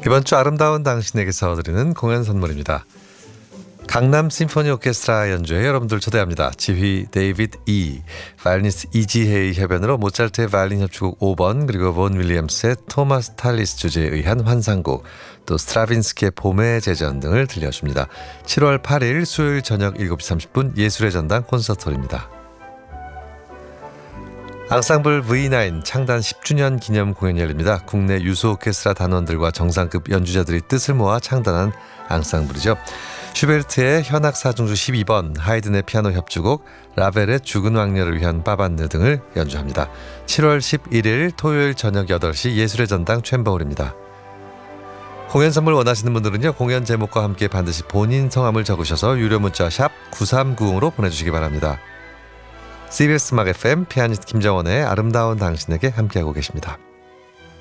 이번 주 아름다운 당신에게서 드리는 공연 선물입니다. 강남 심포니 오케스트라 연주회 여러분들 초대합니다. 지휘 데이비드 E, 바이올리니스트 이지혜의 협연으로 모차르트의 바이올린 협주곡 5번 그리고 본 윌리엄스의 토마스 탈리스 주제에 의한 환상곡, 또 스트라빈스키의 봄의 제전 등을 들려줍니다. 7월 8일 수요일 저녁 7시 30분 예술의 전당 콘서트홀입니다. 앙상블 V9 창단 10주년 기념 공연이 열립니다. 국내 유수 오케스트라 단원들과 정상급 연주자들이 뜻을 모아 창단한 앙상블이죠. 슈베르트의 현악 사중주 12번, 하이든의 피아노 협주곡, 라벨의 죽은 왕녀를 위한 빠반느 등을 연주합니다. 7월 11일 토요일 저녁 8시 예술의 전당 챔버홀입니다. 공연 선물 원하시는 분들은요, 공연 제목과 함께 반드시 본인 성함을 적으셔서 유료 문자 샵 9390으로 보내주시기 바랍니다. CBS 음악 FM 피아니스트 김정원의 아름다운 당신에게 함께하고 계십니다.